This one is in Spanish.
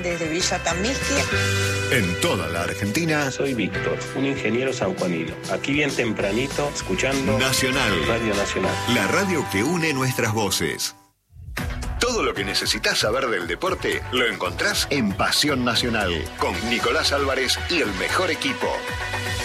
desde Villa Tamisqui. En toda la Argentina. Soy Víctor, un ingeniero sanjuanino. Aquí bien tempranito, escuchando Nacional. Radio Nacional. La radio que une nuestras voces. Todo lo que necesitas saber del deporte lo encontrás en Pasión Nacional, con Nicolás Álvarez y el mejor equipo.